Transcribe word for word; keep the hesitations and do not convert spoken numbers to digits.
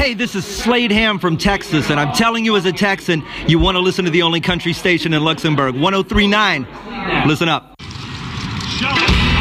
Hey, this is Slade Ham from Texas, and I'm telling you as a Texan, you want to listen to the only country station in Luxembourg, one oh three point nine. Listen up.